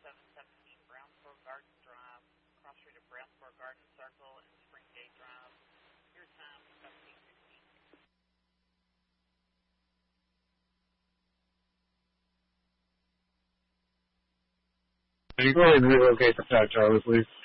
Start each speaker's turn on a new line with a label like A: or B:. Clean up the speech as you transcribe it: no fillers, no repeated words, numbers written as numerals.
A: 717 Brownsboro Garden Drive, cross street of Brownsboro Garden Circle and Springgate Drive. Your time, 1716.
B: Can you go ahead and relocate the Charlie, please?